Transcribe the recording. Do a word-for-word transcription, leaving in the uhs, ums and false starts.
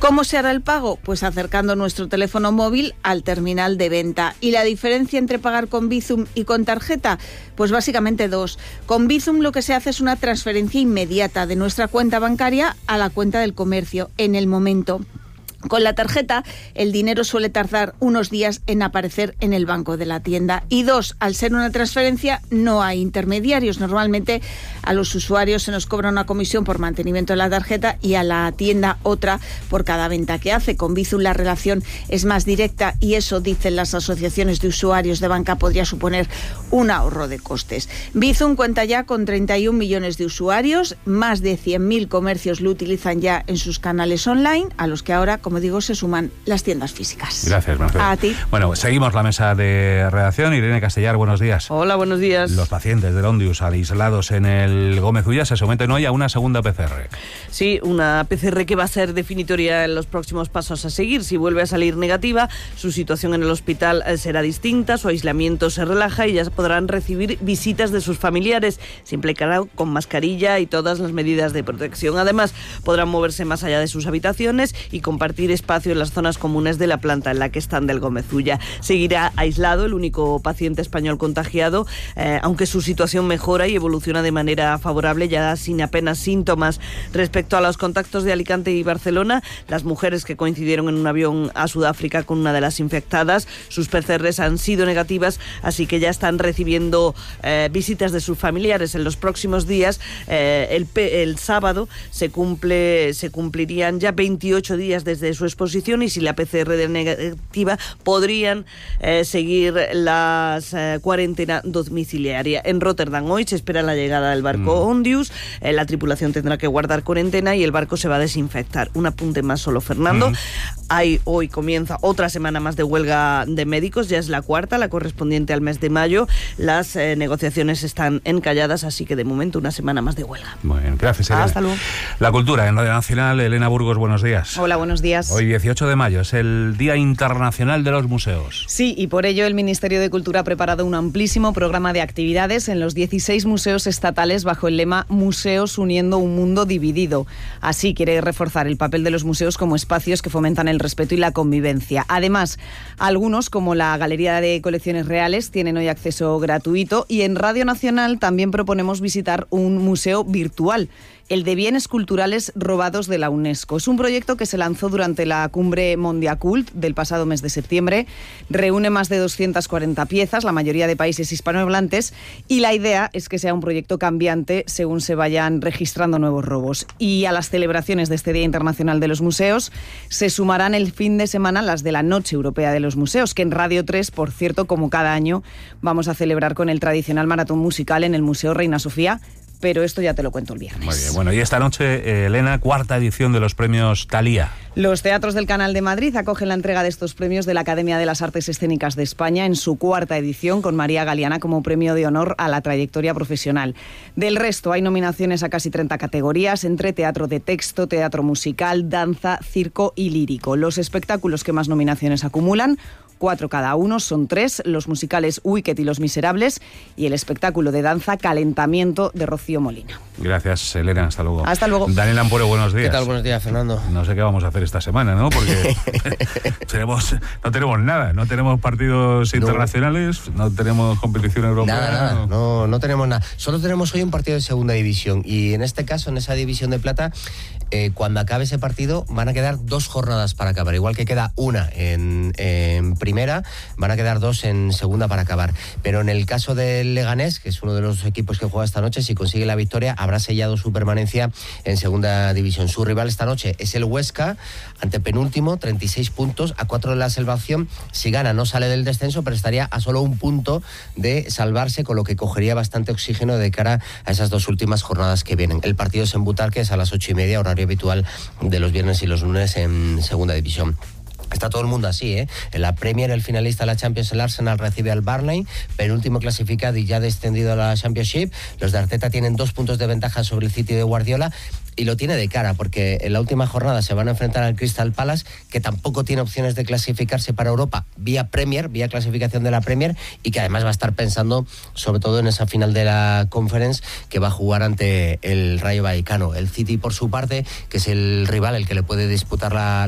¿Cómo se hará el pago? Pues acercando nuestro teléfono móvil al terminal de venta. ¿Y la diferencia entre pagar con Bizum y con tarjeta? Pues básicamente dos. Con Bizum lo que se hace es una transferencia inmediata de nuestra cuenta bancaria a la cuenta del comercio en el momento. Con la tarjeta, el dinero suele tardar unos días en aparecer en el banco de la tienda. Y dos, al ser una transferencia, no hay intermediarios. Normalmente a los usuarios se nos cobra una comisión por mantenimiento de la tarjeta y a la tienda otra por cada venta que hace. Con Bizum la relación es más directa y eso, dicen las asociaciones de usuarios de banca, podría suponer un ahorro de costes. Bizum cuenta ya con treinta y un millones de usuarios, más de cien mil comercios lo utilizan ya en sus canales online, a los que ahora, como digo, se suman las tiendas físicas. Gracias, Mercedes. A ti. Bueno, seguimos la mesa de redacción. Irene Castellar, buenos días. Hola, buenos días. Los pacientes del Ondius aislados en el Gómez Ulla se someten hoy a una segunda P C R. Sí, una P C R que va a ser definitoria en los próximos pasos a seguir. Si vuelve a salir negativa, su situación en el hospital será distinta, su aislamiento se relaja y ya podrán recibir visitas de sus familiares, siempre claro, con mascarilla y todas las medidas de protección. Además, podrán moverse más allá de sus habitaciones y compartir espacio en las zonas comunes de la planta en la que están del Gómez Ulla. Seguirá aislado el único paciente español contagiado, eh, aunque su situación mejora y evoluciona de manera favorable, ya sin apenas síntomas. Respecto a los contactos de Alicante y Barcelona, las mujeres que coincidieron en un avión a Sudáfrica con una de las infectadas, sus P C Rs han sido negativas, así que ya están recibiendo eh, visitas de sus familiares en los próximos días. Eh, el, el sábado se cumple se cumplirían ya veintiocho días desde su exposición y si la P C R de negativa podrían eh, seguir la eh, cuarentena domiciliaria. En Rotterdam hoy se espera la llegada del barco mm. Ondius, eh, la tripulación tendrá que guardar cuarentena y el barco se va a desinfectar. Un apunte más solo, Fernando. Mm. Hay, hoy comienza otra semana más de huelga de médicos, ya es la cuarta, la correspondiente al mes de mayo. Las eh, negociaciones están encalladas, así que de momento una semana más de huelga. Muy bien, gracias, Elena. Hasta luego. La cultura en Radio Nacional, Elena Burgos, buenos días. Hola, buenos días. Hoy dieciocho de mayo es el Día Internacional de los Museos. Sí, y por ello el Ministerio de Cultura ha preparado un amplísimo programa de actividades en los dieciséis museos estatales bajo el lema Museos uniendo un mundo dividido. Así quiere reforzar el papel de los museos como espacios que fomentan el respeto y la convivencia. Además, algunos, como la Galería de Colecciones Reales, tienen hoy acceso gratuito y en Radio Nacional también proponemos visitar un museo virtual, el de Bienes Culturales Robados de la UNESCO. Es un proyecto que se lanzó durante la cumbre Mondiacult del pasado mes de septiembre. Reúne más de doscientas cuarenta piezas, la mayoría de países hispanohablantes, y la idea es que sea un proyecto cambiante según se vayan registrando nuevos robos. Y a las celebraciones de este Día Internacional de los Museos se sumarán el fin de semana las de la Noche Europea de los Museos, que en Radio tres, por cierto, como cada año, vamos a celebrar con el tradicional maratón musical en el Museo Reina Sofía, pero esto ya te lo cuento el viernes. Muy bien, bueno, y esta noche, eh, Elena, cuarta edición de los premios Thalía. Los teatros del Canal de Madrid acogen la entrega de estos premios de la Academia de las Artes Escénicas de España en su cuarta edición, con María Galeana como premio de honor a la trayectoria profesional. Del resto, hay nominaciones a casi treinta categorías, entre teatro de texto, teatro musical, danza, circo y lírico. Los espectáculos que más nominaciones acumulan, cuatro cada uno, son tres, los musicales Wicked y Los Miserables y el espectáculo de danza Calentamiento de Rocío Molina. Gracias, Elena, hasta luego. Hasta luego. Daniel Ampuero, buenos días. ¿Qué tal? Buenos días, Fernando. No sé qué vamos a hacer esta semana, ¿no? Porque tenemos, no tenemos nada, no tenemos partidos internacionales, no, no tenemos competición europea. Nada, nada, no. no, no tenemos nada. Solo tenemos hoy un partido de segunda división y en este caso, en esa división de plata, eh, cuando acabe ese partido van a quedar dos jornadas para acabar, igual que queda una en, en primera, van a quedar dos en segunda para acabar. Pero en el caso del Leganés, que es uno de los equipos que juega esta noche, si consigue la victoria, habrá sellado su permanencia en segunda división. Su rival esta noche es el Huesca, antepenúltimo, treinta y seis puntos, a cuatro de la salvación. Si gana no sale del descenso, pero estaría a solo un punto de salvarse, con lo que cogería bastante oxígeno de cara a esas dos últimas jornadas que vienen. El partido es en Butarque, es a las ocho y media, horario habitual de los viernes y los lunes en segunda división. Está todo el mundo así, ¿eh? En la Premier, el finalista de la Champions, el Arsenal, recibe al Burnley, penúltimo clasificado y ya descendido a la Championship. Los de Arteta tienen dos puntos de ventaja sobre el City de Guardiola y lo tiene de cara, porque en la última jornada se van a enfrentar al Crystal Palace, que tampoco tiene opciones de clasificarse para Europa vía Premier, vía clasificación de la Premier, y que además va a estar pensando sobre todo en esa final de la Conference que va a jugar ante el Rayo Vallecano. El City, por su parte, que es el rival, el que le puede disputar la